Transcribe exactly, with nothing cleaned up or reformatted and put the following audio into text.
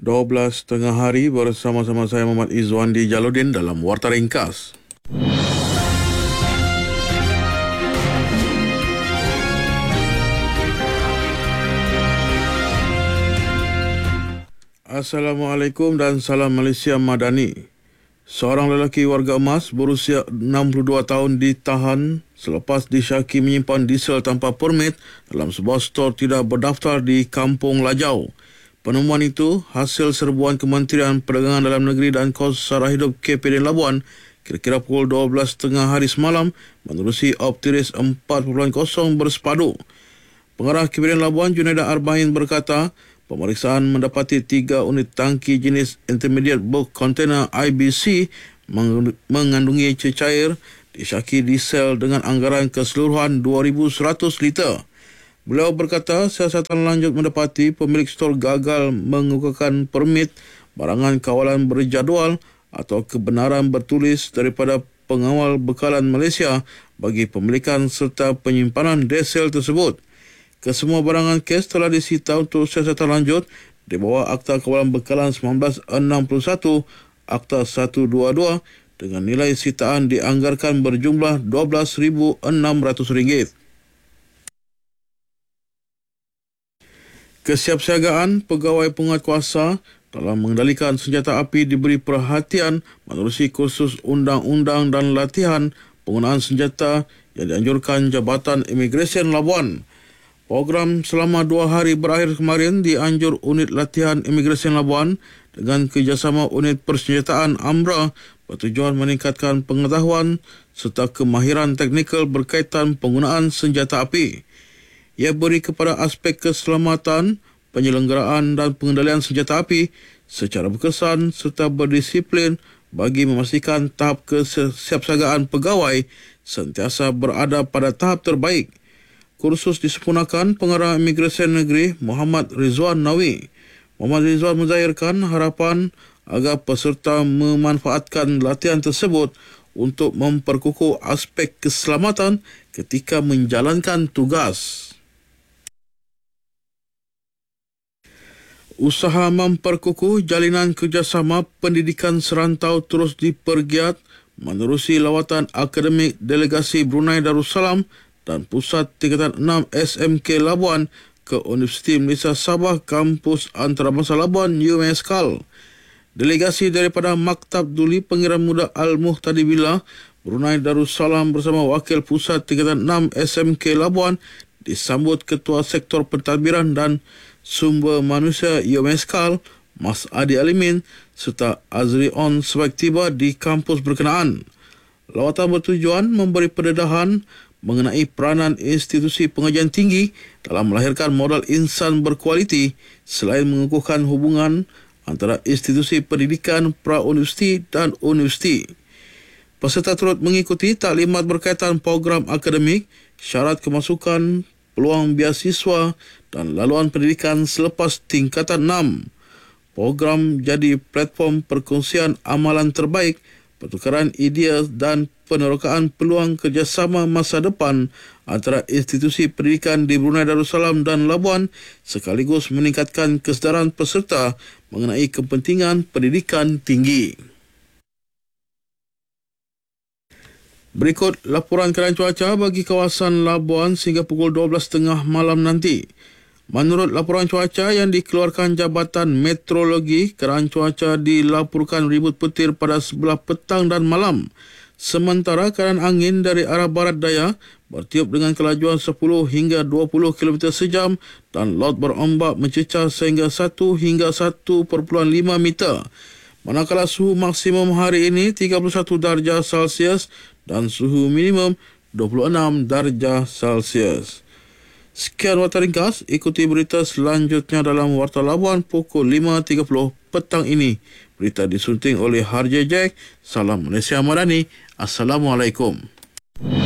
dua belas tengah hari bersama-sama saya Muhammad Izwandi Jaludin dalam Warta Ringkas. Assalamualaikum dan salam Malaysia Madani. Seorang lelaki warga emas berusia enam puluh dua tahun ditahan selepas disyaki menyimpan diesel tanpa permit dalam sebuah stor tidak berdaftar di Kampung Lajau. Penemuan itu hasil serbuan Kementerian Perdagangan Dalam Negeri dan Kos Sara Hidup K P D Labuan kira-kira pukul dua belas tiga puluh hari semalam menerusi Optiris empat titik kosong bersepadu. Pengarah K P D Labuan Junaidah Arba'in berkata, pemeriksaan mendapati tiga unit tangki jenis Intermediate Bulk Container I B C mengandungi cecair disyaki diesel dengan anggaran keseluruhan dua ribu seratus liter. Beliau berkata siasatan lanjut mendapati pemilik stor gagal mengukuhkan permit barangan kawalan berjadual atau kebenaran bertulis daripada pengawal bekalan Malaysia bagi pemilikan serta penyimpanan diesel tersebut. Kesemua barangan kes telah disita untuk siasatan lanjut di bawah Akta Kawalan Bekalan seribu sembilan ratus enam puluh satu, Akta seratus dua puluh dua dengan nilai sitaan dianggarkan berjumlah dua belas ribu enam ratus ringgit. Kesiapsiagaan pegawai penguatkuasa dalam mengendalikan senjata api diberi perhatian menerusi kursus undang-undang dan latihan penggunaan senjata yang dianjurkan Jabatan Imigresen Labuan. Program selama dua hari berakhir kemarin dianjur Unit Latihan Imigresen Labuan dengan kerjasama Unit Persenjataan AMRA bertujuan meningkatkan pengetahuan serta kemahiran teknikal berkaitan penggunaan senjata api. Ia beri kepada aspek keselamatan, penyelenggaraan dan pengendalian senjata api secara berkesan serta berdisiplin bagi memastikan tahap kesiapsiagaan pegawai sentiasa berada pada tahap terbaik. Kursus disempurnakan Pengarah Imigresen Negeri Muhammad Rizwan Nawi. Muhammad Rizwan menzahirkan harapan agar peserta memanfaatkan latihan tersebut untuk memperkukuh aspek keselamatan ketika menjalankan tugas. Usaha memperkukuh jalinan kerjasama pendidikan serantau terus dipergiat menerusi lawatan akademik delegasi Brunei Darussalam dan Pusat Tingkatan enam S M K Labuan ke Universiti Malaysia Sabah Kampus Antarabangsa Labuan U M S K A L. Delegasi daripada Maktab Duli Pengiran Muda Al-Muhtadi Billah Brunei Darussalam bersama Wakil Pusat Tingkatan enam S M K Labuan disambut Ketua Sektor Pentadbiran dan Sumber Manusia U M S K A L Mas Adi Alimin serta Azri On sebaik tiba di kampus berkenaan. Lawatan bertujuan memberi pendedahan mengenai peranan institusi pengajian tinggi dalam melahirkan modal insan berkualiti selain mengukuhkan hubungan antara institusi pendidikan pra-universiti dan universiti. Peserta turut mengikuti taklimat berkaitan program akademik, syarat kemasukan, peluang beasiswa dan laluan pendidikan selepas tingkatan enam. Program jadi platform perkongsian amalan terbaik, pertukaran idea dan penerokaan peluang kerjasama masa depan antara institusi pendidikan di Brunei Darussalam dan Labuan sekaligus meningkatkan kesedaran peserta mengenai kepentingan pendidikan tinggi. Berikut laporan keadaan cuaca bagi kawasan Labuan sehingga pukul dua belas tiga puluh malam nanti. Menurut laporan cuaca yang dikeluarkan Jabatan Meteorologi, keadaan cuaca dilaporkan ribut petir pada sebelah petang dan malam. Sementara keadaan angin dari arah barat daya bertiup dengan kelajuan sepuluh hingga dua puluh kilometer sejam dan laut berombak mencecah sehingga satu hingga satu perpuluhan lima meter. Manakala suhu maksimum hari ini tiga puluh satu darjah Celsius dan suhu minimum dua puluh enam darjah Celsius. Sekian Warta Ringkas, ikuti berita selanjutnya dalam Warta Labuan pukul lima tiga puluh petang ini. Berita disunting oleh Harjay Jack. Salam Malaysia Madani. Assalamualaikum.